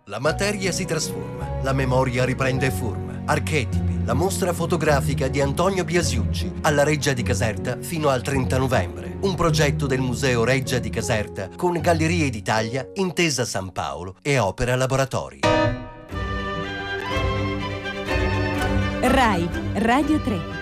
La materia si trasforma, la memoria riprende forma. Archetipi, la mostra fotografica di Antonio Biasiucci alla Reggia di Caserta fino al 30 novembre. Un progetto del Museo Reggia di Caserta con Gallerie d'Italia, Intesa San Paolo e Opera Laboratori. RAI Radio 3